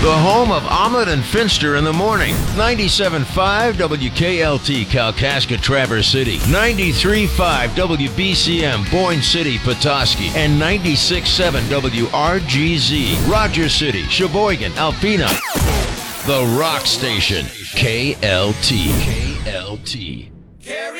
the home of Omelet and Finster in the morning. 97.5 WKLT Kalkaska Traverse City, 93.5 WBCM Boyne City Petoskey, and 96.7 WRGZ Rogers City, Sheboygan, Alpena. The Rock Station, KLT.